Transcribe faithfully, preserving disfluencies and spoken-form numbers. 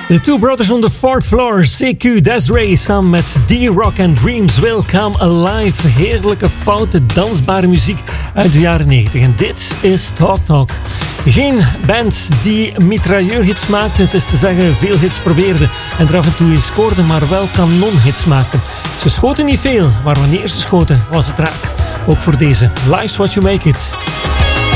The Two Brothers on the Fourth Floor, C Q Desiree, samen met D-Rock and Dreams Will Come Alive. Heerlijke, foute, dansbare muziek uit de jaren negentig. En dit is Talk Talk. Geen band die mitrailleurhits maakte, het is te zeggen veel hits probeerde en er af en toe in scoorde, maar wel kanonhits maakte. Ze schoten niet veel, maar wanneer ze schoten was het raak. Ook voor deze. Life's What You Make It.